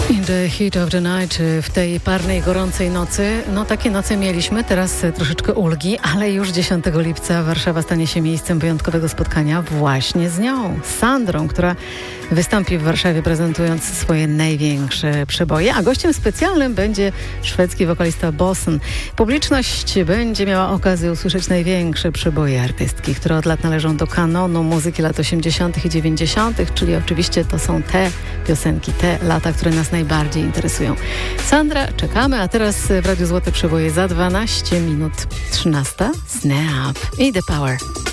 In the heat of the night, w tej parnej, gorącej nocy. No takie noce mieliśmy, teraz troszeczkę ulgi, ale już 10 lipca Warszawa stanie się miejscem wyjątkowego spotkania właśnie z nią, z Sandrą, która wystąpi w Warszawie prezentując swoje największe przeboje, a gościem specjalnym będzie szwedzki wokalista Bossen. Publiczność będzie miała okazję usłyszeć największe przeboje artystki, które od lat należą do kanonu muzyki lat 80. i 90., czyli oczywiście to są te piosenki, te lata, które nas najbardziej interesują. Sandra, czekamy, a teraz w Radiu Złote Przeboje za 12 minut 13. Snap i The Power.